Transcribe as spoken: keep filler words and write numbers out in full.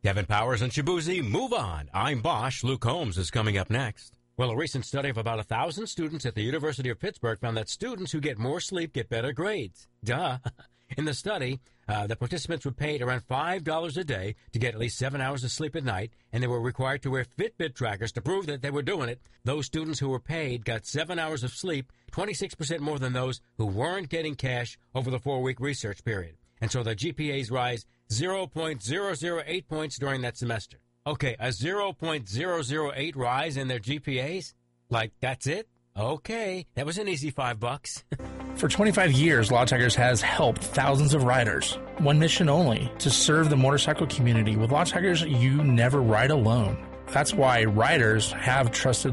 Kevin Powers and Shabuzi, move on. I'm Bosch. Luke Holmes is coming up next. Well, a recent study of about one thousand students at the University of Pittsburgh found that students who get more sleep get better grades. Duh. In the study, uh, the participants were paid around five dollars a day to get at least seven hours of sleep at night, and they were required to wear Fitbit trackers to prove that they were doing it. Those students who were paid got seven hours of sleep, twenty-six percent more than those who weren't getting cash over the four-week research period. And so their G P As rise zero point zero zero eight points during that semester. Okay, a zero point zero zero eight rise in their G P As? Like, that's it? Okay, that was an easy five bucks. For twenty-five years, Law Tigers has helped thousands of riders. One mission only, to serve the motorcycle community. With Law Tigers, you never ride alone. That's why riders have trusted